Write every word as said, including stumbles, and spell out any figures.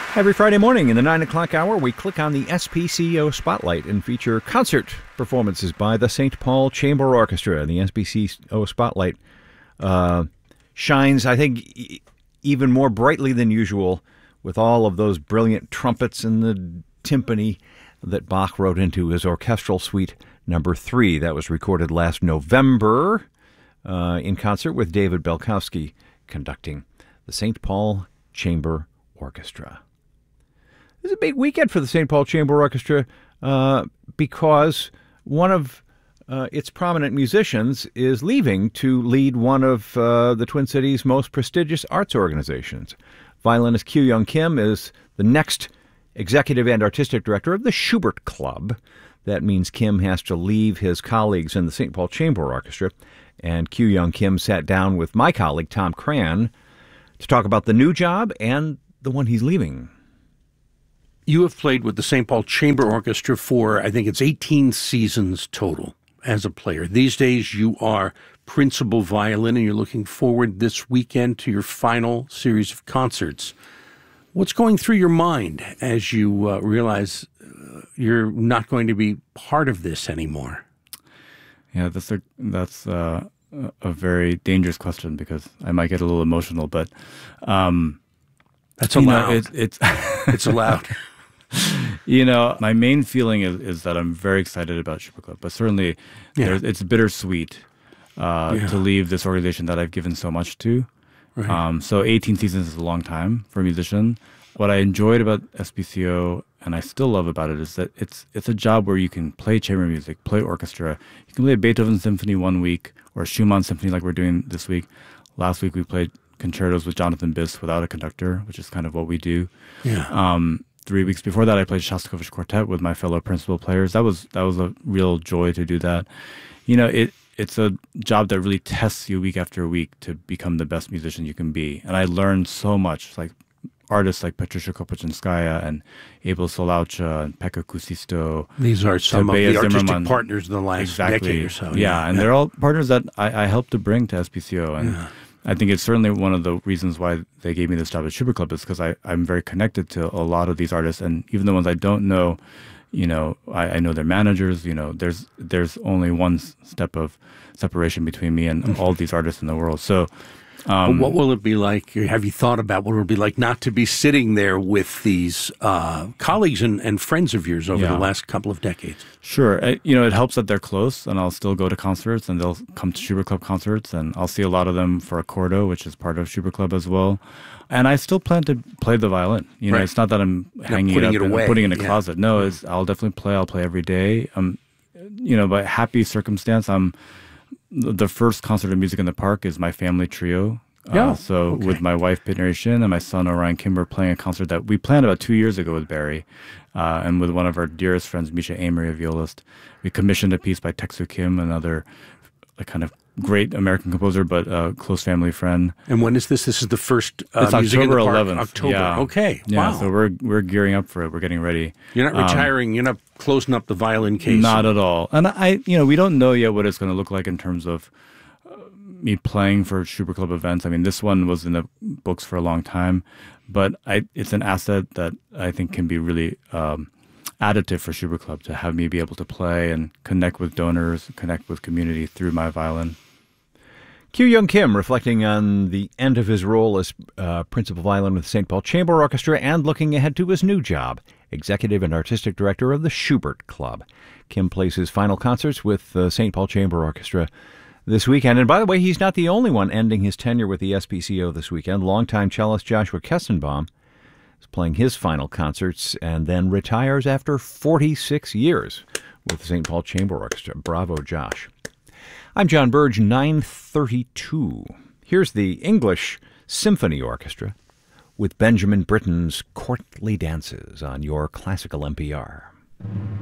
Every Friday morning in the nine o'clock hour, we click on the S P C O Spotlight and feature concert performances by the Saint Paul Chamber Orchestra. And the S P C O Spotlight uh, shines, I think, e- even more brightly than usual with all of those brilliant trumpets and the timpani that Bach wrote into his orchestral suite number three. That was recorded last November uh, in concert with David Belkowski conducting the Saint Paul Chamber Orchestra. This is a big weekend for the Saint Paul Chamber Orchestra uh, because one of uh, its prominent musicians is leaving to lead one of uh, the Twin Cities' most prestigious arts organizations. Violinist Kyu-Young Kim is the next executive and artistic director of the Schubert Club. That means Kim has to leave his colleagues in the Saint Paul Chamber Orchestra. And Kyu-Young Kim sat down with my colleague, Tom Cran, to talk about the new job and the one he's leaving. You have played with the Saint Paul Chamber Orchestra for, I think it's eighteen seasons total as a player. These days you are principal violin and you're looking forward this weekend to your final series of concerts. What's going through your mind as you uh, realize uh, you're not going to be part of this anymore? Yeah, that's a, that's uh, a very dangerous question because I might get a little emotional, but um, that's allowed. Know, it, it's it's allowed. You know, my main feeling is, is that I'm very excited about Schubert Club, but certainly yeah. there's, it's bittersweet uh, yeah. to leave this organization that I've given so much to. Right. Um, so eighteen seasons is a long time for a musician. What I enjoyed about S P C O, and I still love about it, is that it's it's a job where you can play chamber music, play orchestra. You can play a Beethoven symphony one week or a Schumann symphony like we're doing this week. Last week we played concertos with Jonathan Biss without a conductor, which is kind of what we do. Yeah. Um, Three weeks before that, I played Shostakovich Quartet with my fellow principal players. That was that was a real joy to do that. You know, it it's a job that really tests you week after week to become the best musician you can be. And I learned so much, like artists like Patricia Kopachinskaya and Abel Solaucha and Pekka Kuusisto. These are some of the artistic Zimmerman. partners in the last exactly. decade or so. Yeah, yeah. and yeah. they're all partners that I, I helped to bring to S P C O. And yeah. I think it's certainly one of the reasons why they gave me this job at Schubert Club is because I'm very connected to a lot of these artists, and even the ones I don't know, you know, I, I know their managers. You know, there's there's only one step of separation between me and all these artists in the world. So, um, but what will it be like? Have you thought about what it will be like not to be sitting there with these uh, colleagues and, and friends of yours over yeah. the last couple of decades? Sure. I, you know, it helps that they're close, and I'll still go to concerts, and they'll come to Schubert Club concerts, and I'll see a lot of them for Accordo, which is part of Schubert Club as well. And I still plan to play the violin. You know, right. it's not that I'm hanging putting it up it away. and putting it in a yeah. closet. No, it's, I'll definitely play. I'll play every day. Um, you know, by happy circumstance, I'm the first concert of Music in the Park is my family trio. Yeah. Uh, so okay. with my wife, Pitneri Shin, and my son, Orion Kimber, playing a concert that we planned about two years ago with Barry, uh, and with one of our dearest friends, Misha Amory, a violist. We commissioned a piece by Taek-soo Kim, another a kind of great American composer, but a close family friend. And when is this? This is the first uh, it's Music in the October Park? eleventh. October. Yeah. Okay. Yeah, wow. so we're we're gearing up for it. We're getting ready. You're not retiring. Um, you're not closing up the violin case. Not at all. And I, you know, we don't know yet what it's going to look like in terms of me playing for Schubert Club events. I mean, this one was in the books for a long time, but I, it's an asset that I think can be really um, additive for Schubert Club to have me be able to play and connect with donors, connect with community through my violin. Kyu-Young Kim reflecting on the end of his role as uh, principal violin with the Saint Paul Chamber Orchestra and looking ahead to his new job, executive and artistic director of the Schubert Club. Kim plays his final concerts with the Saint Paul Chamber Orchestra this weekend. And by the way, he's not the only one ending his tenure with the S P C O this weekend. Longtime cellist Joshua Kestenbaum is playing his final concerts and then retires after forty-six years with the Saint Paul Chamber Orchestra. Bravo, Josh. I'm John Burge, nine thirty-two. Here's the English Symphony Orchestra with Benjamin Britten's Courtly Dances on your classical N P R.